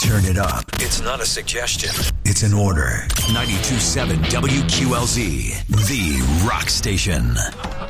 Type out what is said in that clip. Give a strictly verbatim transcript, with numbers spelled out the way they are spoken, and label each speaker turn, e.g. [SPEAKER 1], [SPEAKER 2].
[SPEAKER 1] Turn it up.
[SPEAKER 2] It's not a suggestion.
[SPEAKER 1] It's an order. ninety-two point seven W Q L Z, the rock station.